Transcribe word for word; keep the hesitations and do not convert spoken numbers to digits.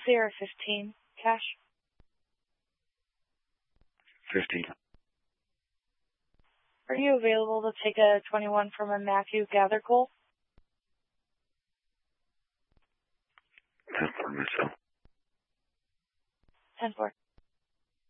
Clear fifteen. Cash. fifteen. Are you available to take a twenty-one from a Matthew Gathercole? ten for myself. ten four.